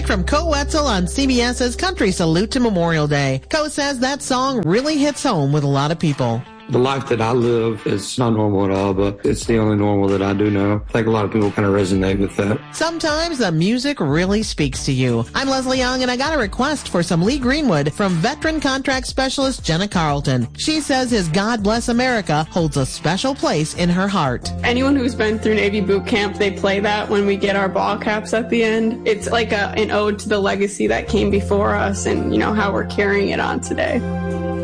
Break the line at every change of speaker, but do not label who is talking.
from Co Wetzel on CBS's Country Salute to Memorial Day. Co says that song really hits home with a lot of people.
The life that I live is not normal at all, but it's the only normal that I do know. I think a lot of people kind of resonate with that.
Sometimes the music really speaks to you. I'm Leslie Young, and I got a request for some Lee Greenwood from Veteran Contract Specialist Jenna Carlton. She says his God Bless America holds a special place in her heart.
Anyone who's been through Navy boot camp, they play that when we get our ball caps at the end. It's like an ode to the legacy that came before us and, how we're carrying it on today.